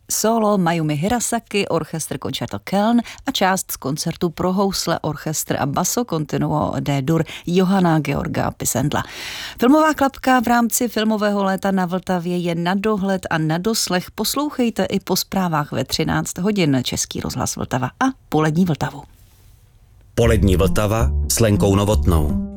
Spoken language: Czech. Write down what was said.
solo Mayumi Hirasaki, orchestr Concerto Köln a část z koncertu pro housle, orchestr a basso Continuo D-dur Johanna Georga Pisendla. Filmová klapka v rámci filmového léta na Vltavě je na dohled a na doslech. Poslouchejte i po zprávách ve 13 hodin. Český rozhlas Vltava a Polední Vltavu. Polední Vltava s Lenkou Novotnou.